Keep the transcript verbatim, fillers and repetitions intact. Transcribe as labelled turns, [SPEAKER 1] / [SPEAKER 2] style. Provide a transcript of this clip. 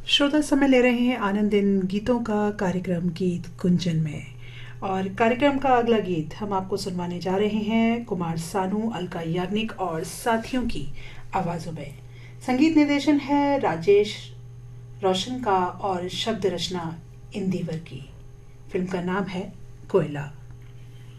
[SPEAKER 1] श्रोता समय ले रहे हैं आनंद इन गीतों का कार्यक्रम गीत कुंजन में। और कार्यक्रम का अगला गीत हम आपको सुनवाने जा रहे हैं कुमार सानू, अलका याग्निक और साथियों की आवाज़ों में। संगीत निर्देशन है राजेश रोशन का और शब्द रचना इंदिवर की। फिल्म का नाम है कोयला।